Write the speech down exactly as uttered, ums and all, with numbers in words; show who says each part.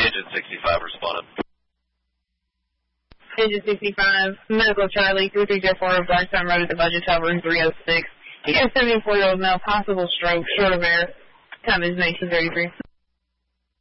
Speaker 1: Engine sixty-five responded.
Speaker 2: Engine sixty-five, Medical Charlie, three three zero four, Blackstone Road at the budget tower in three oh six. He has a seventy-four-year-old male, possible stroke, short of air. Time is nineteen thirty-three.